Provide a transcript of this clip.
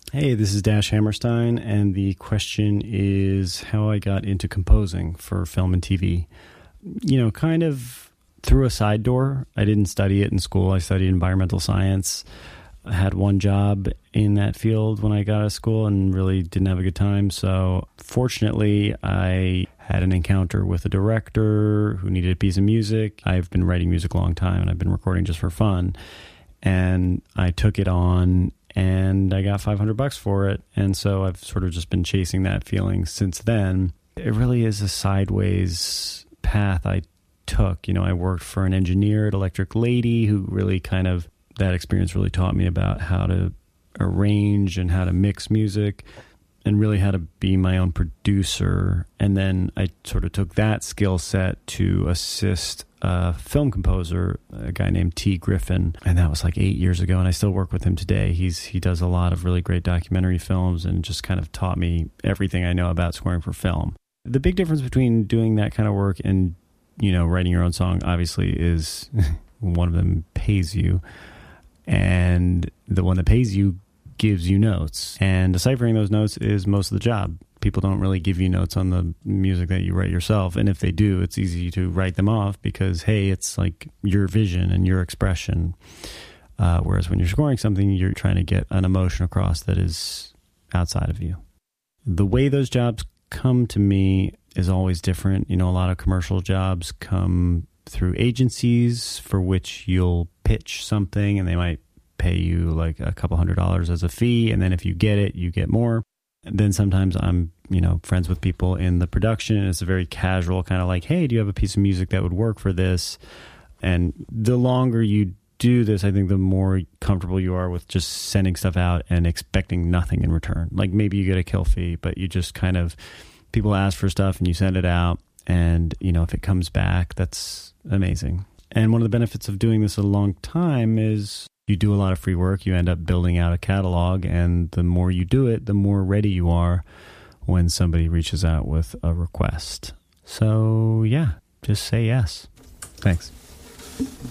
Hey, this is Dash Hammerstein, and the question is how I got into composing for film and TV. Kind of through a side door. I didn't study it in school. I studied environmental science. I had one job in that field when I got out of school and really didn't have a good time. So fortunately, I had an encounter with a director who needed a piece of music. I've been writing music a long time, and I've been recording just for fun. And I took it on, and I got $500 for it. And so I've sort of just been chasing that feeling since then. It really is a sideways path I took. I worked for an engineer at Electric Lady who really that experience really taught me about how to arrange and how to mix music and really how to be my own producer. And then I sort of took that skill set to assist a film composer, a guy named T. Griffin. And that was like 8 years ago. And I still work with him today. He does a lot of really great documentary films and just kind of taught me everything I know about scoring for film. The big difference between doing that kind of work and, writing your own song, obviously, is one of them pays you. And the one that pays you gives you notes. And deciphering those notes is most of the job. People don't really give you notes on the music that you write yourself. And if they do, it's easy to write them off because, hey, it's like your vision and your expression. Whereas when you're scoring something, you're trying to get an emotion across that is outside of you. The way those jobs come to me is always different. A lot of commercial jobs come through agencies for which you'll pitch something and they might pay you like a couple $100 as a fee. And then if you get it, you get more. And then sometimes I'm, friends with people in the production. And it's a very casual kind of like, hey, do you have a piece of music that would work for this? And the longer you do this, I think the more comfortable you are with just sending stuff out and expecting nothing in return. Like maybe you get a kill fee, but you just people ask for stuff and you send it out. And, if it comes back, that's amazing. And one of the benefits of doing this a long time is you do a lot of free work. You end up building out a catalog. And the more you do it, the more ready you are when somebody reaches out with a request. So, yeah, just say yes. Thanks.